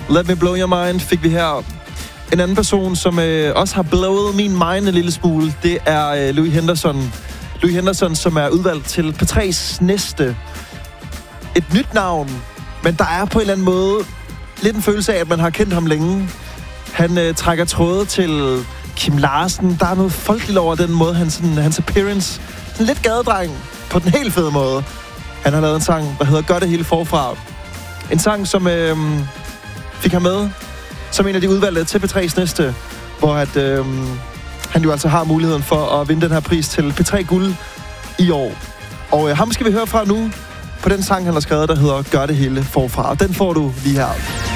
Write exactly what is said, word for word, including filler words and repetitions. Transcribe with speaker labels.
Speaker 1: Let Me Blow Your Mind fik vi her. En anden person, som øh, også har blowet min mind en lille smule, det er øh, Louis Henderson. Louis Henderson, som er udvalgt til P tre's næste. Et nyt navn, men der er på en eller anden måde lidt en følelse af, at man har kendt ham længe. Han øh, trækker tråde til Kim Larsen. Der er noget folkeligt over den måde, han, sådan, hans appearance. Sådan lidt gadedreng på den helt fede måde. Han har lavet en sang, der hedder Gør det hele forfra. En sang, som øh, fik ham med som en af de udvalgte til P tre's næste, hvor at, øh, han jo altså har muligheden for at vinde den her pris til P tre Guld i år. Og øh, ham skal vi høre fra nu på den sang, han har skrevet, der hedder Gør det hele forfra. Den får du lige her.